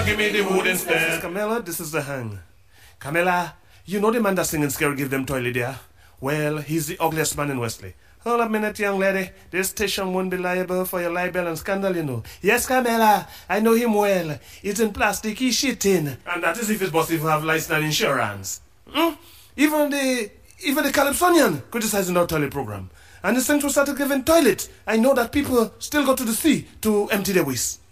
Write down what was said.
give me the wood instead. Camilla, this is the hang. Camilla, you know the man that singing scary give them toilet there? Well, he's the ugliest man in Wesley. Hold up a minute, young lady. This station won't be liable for your libel and scandal, you know. Yes, Camilla, I know him well. He's in plastic, he's shitting. And that is if his boss even have license and insurance. Even the Calypsonian criticizing our toilet program. And the Central started giving toilet. I know that people still go to the sea to empty their waste.